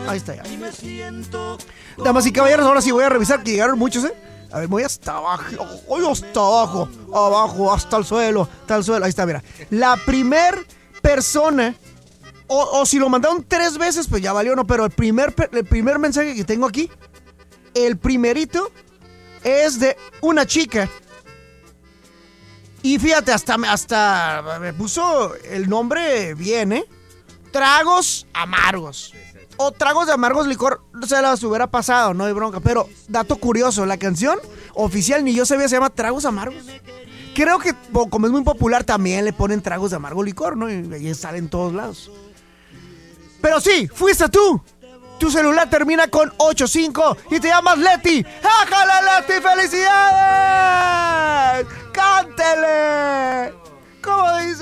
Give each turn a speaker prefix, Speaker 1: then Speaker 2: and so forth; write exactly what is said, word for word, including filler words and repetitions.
Speaker 1: Ahí está ya. Damas y caballeros, ahora sí voy a revisar que llegaron muchos, ¿eh? A ver, voy hasta abajo. Voy hasta abajo. Abajo, hasta el suelo. Hasta el suelo. Ahí está, mira. La primer persona, o, o si lo mandaron tres veces, pues ya valió, ¿no? Pero el primer, el primer mensaje que tengo aquí, el primerito, es de una chica. Y fíjate, hasta, hasta me puso el nombre bien, ¿eh? Tragos amargos. O tragos de amargos licor, no se las hubiera pasado, no hay bronca. Pero, dato curioso, la canción oficial ni yo sabía, se llama Tragos Amargos. Creo que como es muy popular también le ponen tragos de amargo licor, ¿no? Y ahí sale en todos lados. Pero sí, fuiste tú. Tu celular termina con ochenta y cinco y te llamas Leti. ¡Ájale, Leti! ¡Felicidades! ¡Cántele! ¿Cómo dice?